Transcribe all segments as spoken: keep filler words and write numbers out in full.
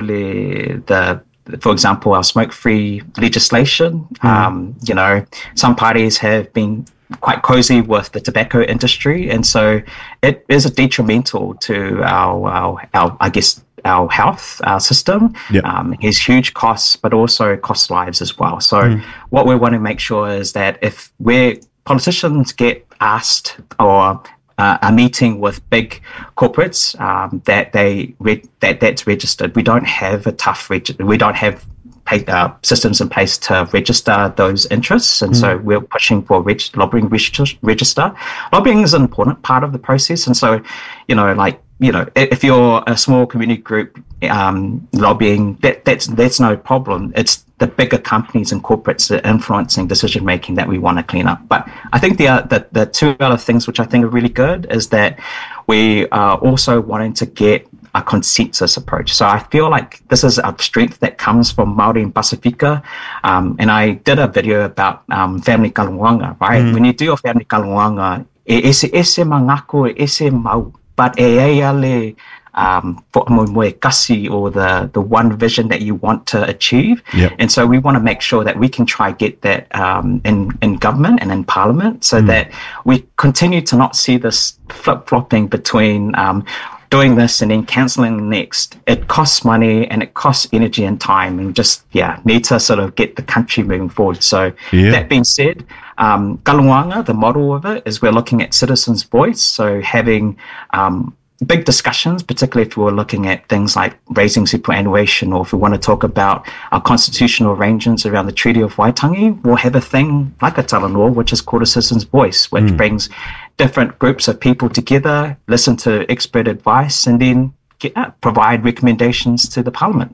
le, the for example, our smoke-free legislation. Mm. Um, you know, some parties have been quite cozy with the tobacco industry, and so it is a detrimental to our, our, our I guess, our health, our system. Yep. Um, it has huge costs, but also costs lives as well. So mm. what we want to make sure is that if we're politicians get asked or uh, a meeting with big corporates, um, that they re- that that's registered. We don't have a tough reg- we don't have pay, uh, systems in place to register those interests, and mm. so we're pushing for reg- lobbying register, register. Lobbying is an important part of the process, and so you know, like you know, if you're a small community group um, lobbying, that that's that's no problem. It's the bigger companies and corporates that are influencing decision making that we want to clean up. But I think the, uh, the the two other things which I think are really good is that we are also wanting to get a consensus approach. So I feel like this is a strength that comes from Māori and Pasifika. Um, and I did a video about um, family kaluanga, right? Mm. When you do a family kaluanga, e ese ese mangako, e ese mau, but e e ale um, for moe kasi, or the, the one vision that you want to achieve. Yep. And so we want to make sure that we can try get that um, in, in government and in parliament, so mm. that we continue to not see this flip-flopping between um, doing this and then cancelling next. It costs money and it costs energy and time, and just, yeah, need to sort of get the country moving forward. So yeah. That being said, um, Kaluanga, the model of it is we're looking at citizens' voice. So having um, big discussions, particularly if we're looking at things like raising superannuation, or if we want to talk about our constitutional arrangements around the Treaty of Waitangi, we'll have a thing like a Talanoa, which is called a citizen's voice, which mm. brings different groups of people together, listen to expert advice, and then get, uh, provide recommendations to the Parliament.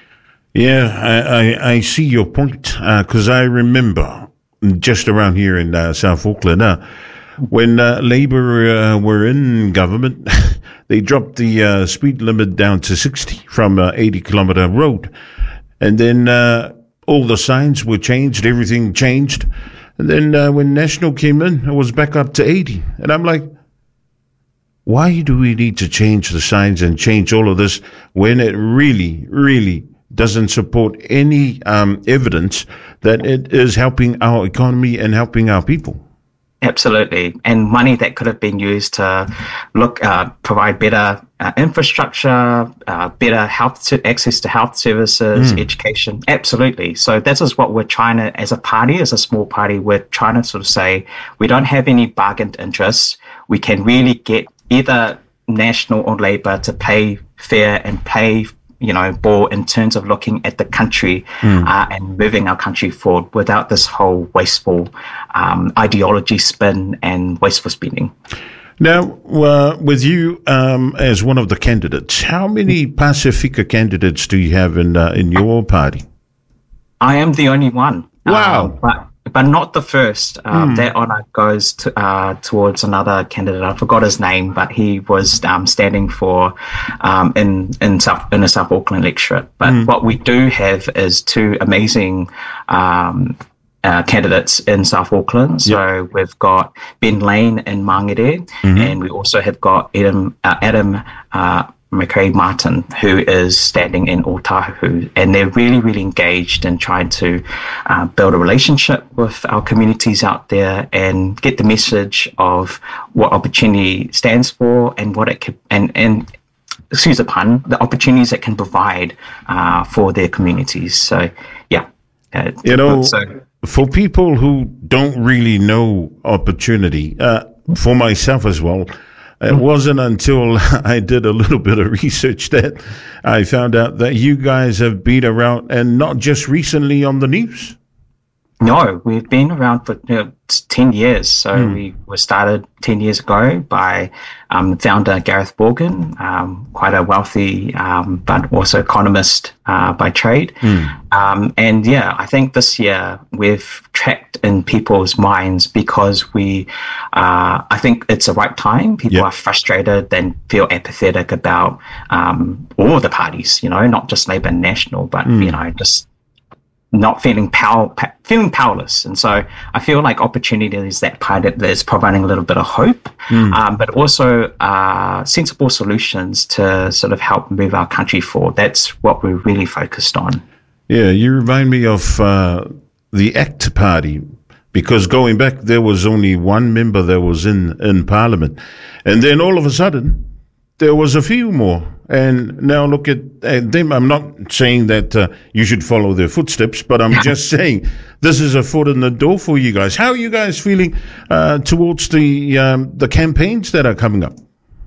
Yeah, I, I, I see your point, because uh, I remember just around here in uh, South Auckland, uh, when uh, Labour uh, were in government, they dropped the uh, speed limit down to sixty from uh, eighty kilometre road. And then uh, all the signs were changed, everything changed. And then uh, when National came in, it was back up to eighty. And I'm like, why do we need to change the signs and change all of this when it really, really doesn't support any um, evidence that it is helping our economy and helping our people? Absolutely. And money that could have been used to look, uh, provide better uh, infrastructure, uh, better health to access to health services, mm. education. Absolutely. So this is what we're trying to, as a party, as a small party, we're trying to sort of say, we don't have any bargained interests. We can really get either National or Labour to pay fair and pay, you know, ball in terms of looking at the country mm. uh, and moving our country forward without this whole wasteful um, ideology spin and wasteful spending. Now, uh, with you um, as one of the candidates, how many Pasifika candidates do you have in uh, in your party? I am the only one. Wow. Um, but but not the first. Um, mm. That honour goes to, uh, towards another candidate. I forgot his name, but he was um, standing for um, in in South in a South Auckland electorate. But mm. what we do have is two amazing um, uh, candidates in South Auckland. So yep. we've got Ben Lane in Mangere, mm-hmm. and we also have got Adam uh, Adam. Uh, McRae Martin, who is standing in Otahu, and they're really, really engaged in trying to uh, build a relationship with our communities out there and get the message of what opportunity stands for and what it can, and, and excuse the pun, the opportunities it can provide uh, for their communities. So, yeah. Uh, you know, so, for people who don't really know opportunity, uh, for myself as well, it wasn't until I did a little bit of research that I found out that you guys have been around, and not just recently on the news. No, we've been around for you know, ten years. So mm. we were started ten years ago by um, founder Gareth Morgan, um, quite a wealthy um, but also economist uh, by trade. Mm. Um, and yeah, I think this year we've tracked in people's minds because we, uh, I think it's the right time. People yep. are frustrated and feel apathetic about um, all of the parties, you know, not just Labour and National, but, mm. you know, just not feeling power, pa- feeling powerless. And so I feel like opportunity is that part that is providing a little bit of hope, mm. um, but also uh, sensible solutions to sort of help move our country forward. That's what we're really focused on. Yeah, you remind me of uh, the ACT Party, because going back, there was only one member that was in, in Parliament. And then all of a sudden, there was a few more. And now look at, at them. I'm not saying that uh, you should follow their footsteps, but I'm just saying this is a foot in the door for you guys. How are you guys feeling uh, towards the um, the campaigns that are coming up?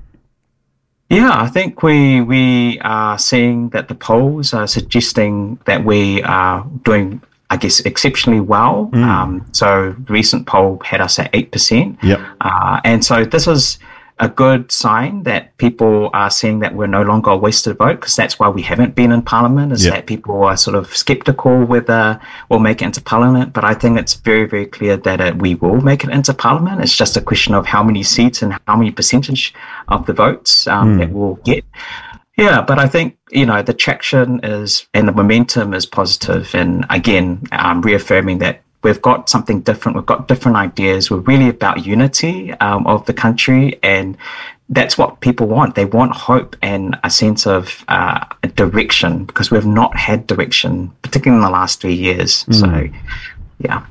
Yeah, I think we we are seeing that the polls are suggesting that we are doing, I guess, exceptionally well. Mm. Um, so the recent poll had us at eight percent. Yep. Uh, and so this is a good sign that people are seeing that we're no longer a wasted vote, because that's why we haven't been in Parliament, is yeah. that people are sort of skeptical whether we'll make it into Parliament. But I think it's very, very clear that it, we will make it into Parliament. It's just a question of how many seats and how many percentage of the votes um, mm. that we'll get. Yeah, but I think, you know, the traction is and the momentum is positive. And again, um, reaffirming that we've got something different. We've got different ideas. We're really about unity um, of the country, and that's what people want. They want hope and a sense of uh, direction, because we've not had direction, particularly in the last three years. Mm. So, yeah.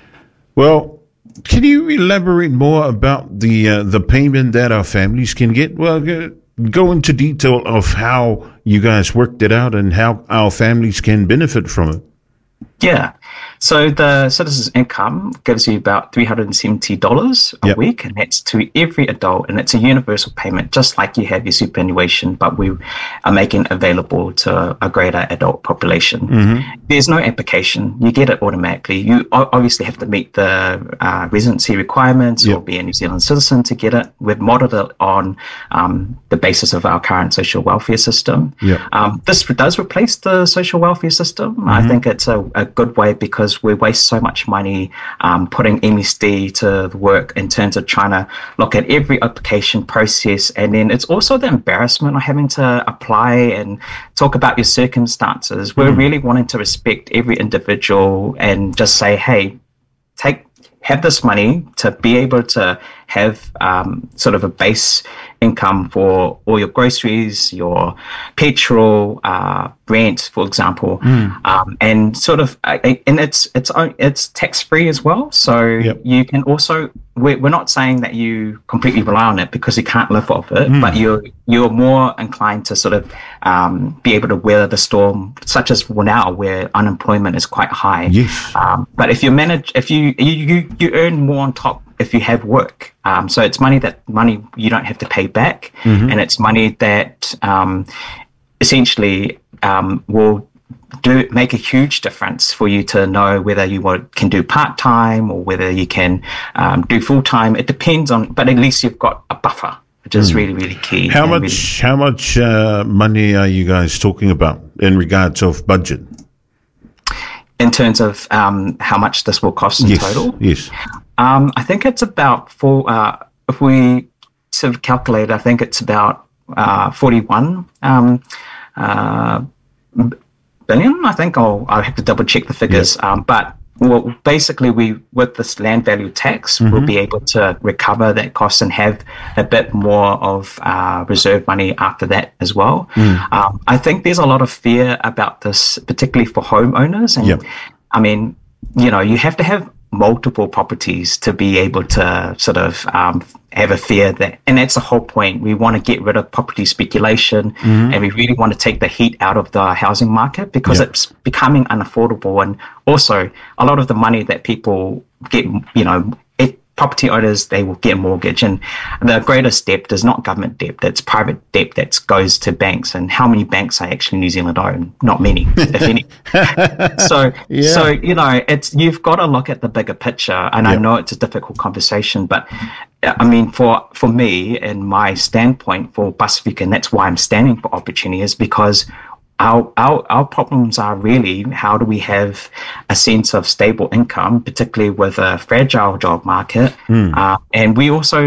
Well, can you elaborate more about the uh, the payment that our families can get? Well, uh, go into detail of how you guys worked it out and how our families can benefit from it. Yeah. So the citizens' income gives you about three hundred seventy dollars a yep. week, and that's to every adult, and it's a universal payment, just like you have your superannuation, but we are making available to a greater adult population. Mm-hmm. There's no application. You get it automatically. You obviously have to meet the uh, residency requirements yep. or be a New Zealand citizen to get it. We've modeled it on um, the basis of our current social welfare system. Yep. Um, this does replace the social welfare system. Mm-hmm. I think it's a, a good way, because we waste so much money um, putting M S D to work in terms of trying to look at every application process. And then it's also the embarrassment of having to apply and talk about your circumstances. We're mm. really wanting to respect every individual and just say, hey, take have this money to be able to have um, sort of a base income for all your groceries, your petrol, uh, rent, for example, mm. um, and sort of, uh, and it's it's it's tax free as well. So yep. you can also, we're, we're not saying that you completely rely on it because you can't live off it, mm. but you're you're more inclined to sort of um, be able to weather the storm, such as now where unemployment is quite high. Yes. Um, but if you manage, if you you you, you earn more on top if you have work. Um, so it's money that money you don't have to pay back, mm-hmm. and it's money that um, essentially um, will do make a huge difference for you to know whether you want, can do part time or whether you can um, do full time. It depends on, but at least you've got a buffer, which is mm. really, really key. How much? Really, how much uh, money are you guys talking about in regards of budget? In terms of um, how much this will cost in yes, total? Yes. Um, I think it's about four, uh, if we sort of calculate, I think it's about uh, forty-one um, uh, billion, I think. I'll, I'll have to double check the figures. Yeah. Um, but well, basically, we with this land value tax, mm-hmm. we'll be able to recover that cost and have a bit more of uh, reserve money after that as well. Mm. Um, I think there's a lot of fear about this, particularly for homeowners. And yep. I mean, you know, you have to have multiple properties to be able to sort of um, have a fear that, and that's the whole point. We want to get rid of property speculation, mm-hmm. and we really want to take the heat out of the housing market, because yep. it's becoming unaffordable. And also a lot of the money that people get, you know, it, property owners, they will get a mortgage, and the greatest debt is not government debt, it's private debt that goes to banks. And how many banks are actually New Zealand own? Not many, if any. so, yeah. so you know, it's you've got to look at the bigger picture. And yep. I know it's a difficult conversation, but I mean, for for me and my standpoint for Pasifika, and that's why I'm standing for opportunity, is because Our, our our problems are really, how do we have a sense of stable income, particularly with a fragile job market? Mm. Uh, and we also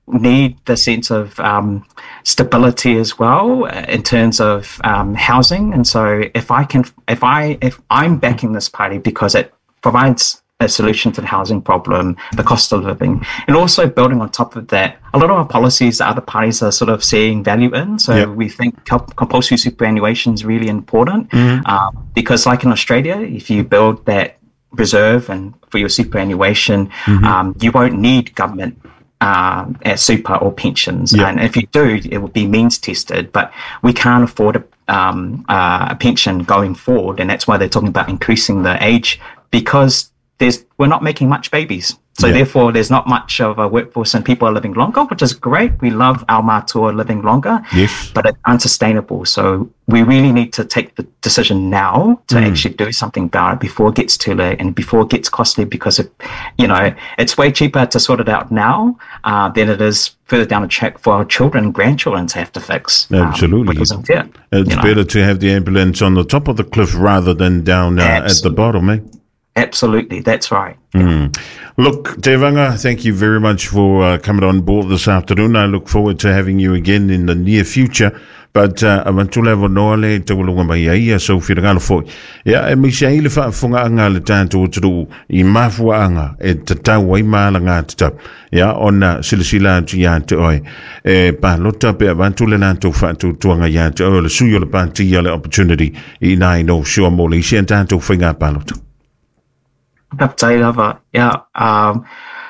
need the sense of um, stability as well in terms of um, housing. And so if I can, if I, if I'm backing this party because it provides a solution to the housing problem, the cost of living, and also building on top of that, a lot of our policies that other parties are sort of seeing value in. So yep. we think compulsory superannuation is really important mm-hmm. um, because like in Australia, if you build that reserve and for your superannuation, mm-hmm. um, you won't need government uh, as super or pensions. Yep. And if you do, it will be means tested, but we can't afford a, um, uh, a pension going forward. And that's why they're talking about increasing the age, because There's, we're not making much babies. So yeah. therefore, there's not much of a workforce and people are living longer, which is great. We love our mātua living longer, yes. but it's unsustainable. So we really need to take the decision now to mm. actually do something about it before it gets too late and before it gets costly, because, it, you know, it's way cheaper to sort it out now uh, than it is further down the track for our children and grandchildren to have to fix. Absolutely. Um, which isn't fair. It's you know? better to have the ambulance on the top of the cliff rather than down uh, at the bottom, eh? Absolutely, that's right. Mm. Look, Te Vanga, thank you very much for uh, coming on board this afternoon. I look forward to having you again in the near future. But avantula uh, vonoa le te walunga mai ai so whirangalo foi. Ia, e misi ai le whaafunga anga le tātou o turu i mafua anga e te tau ai maala ngā te tau. Ia, ona silasila atu ia te oi. E pa lota pe avantula nātou whātou tuanga ia te oi le sui o le pāti ia le opportunity i nai no shua mo le isi an tātou whainga pa lota. Kaptai lava, yeah. Um,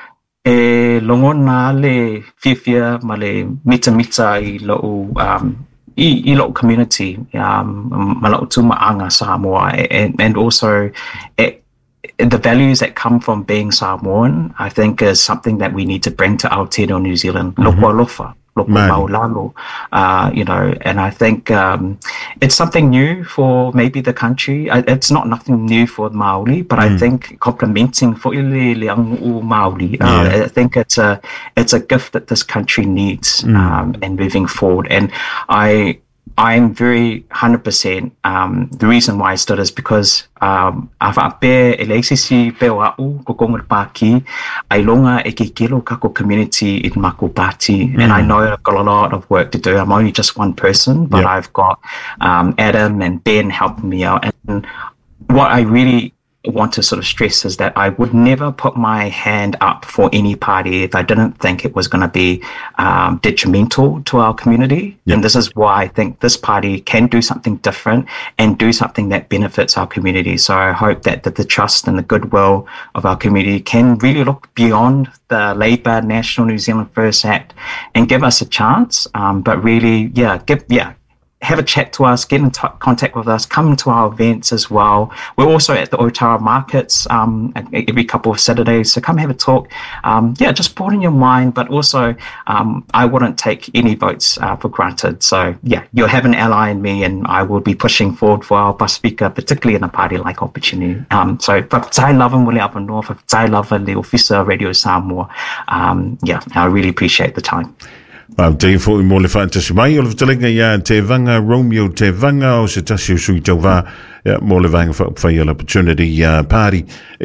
e longona le whiwhia ma le mita mita i lo um i, i lo community um ma lo tumaanga Samoa, and and also it, the values that come from being Samoan, I think, is something that we need to bring to Aotearoa New Zealand. Mm-hmm. Loko alofa. Uh, you know, and I think um, it's something new for maybe the country. I, it's not nothing new for Māori, but mm. I think complementing for ile leangu Māori. Uh, yeah. I think it's a it's a gift that this country needs mm. um, and moving forward. And I I'm very one hundred percent. Um, the reason why I stood is because um, awa pe eleisisi pe o au ko kongur paki ai longa e ke kelo kako community in Mako Party, mm. and I know I've got a lot of work to do. I'm only just one person, but yep. I've got um, Adam and Ben helping me out. And what I really want to sort of stress is that I would never put my hand up for any party if I didn't think it was going to be um, detrimental to our community. Yep. And this is why I think this party can do something different and do something that benefits our community. So I hope that, that the trust and the goodwill of our community can really look beyond the Labour National New Zealand First Act and give us a chance. Um, but really, yeah, give, yeah, have a chat to us, get in t- contact with us, come to our events as well. We're also at the Otara markets um, every couple of Saturdays, so come have a talk. Um, yeah, just broaden your mind, but also um, I wouldn't take any votes uh, for granted. So yeah, you'll have an ally in me, and I will be pushing forward for our Pasifika, particularly in a party like Opportunity. Um, so whakatau lava mole apa noa, whakatau lava le ofisa Radio Samoa. Um, yeah, I really appreciate the time. Well, te fo I mo le whaatasi mai o le whatalenga ia Te Vanga, Romeo Te Vanga o se tasi o sui tau wā mo le vanga whai ala Opportunity uh, Party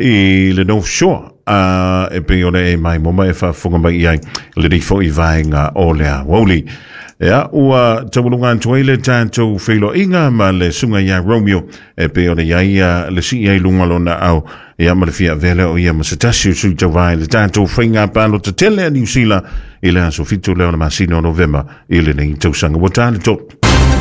I le North Shore uh, e pe o le e mai mo mai whafunga mai iai le ni fo I vaenga o lea wauli. Ia, ua tawalunga antu ai le tātou whilo inga ma le sunga ia Romeo e pe o le iai le si iai lunga lona au ia ma le fia vele o ia ma se tasi o sui tau wā le tātou whainga palo te tele a New Zealand I le aso fitu leo na masino o November I le nei tausanga. Wa tāle tō.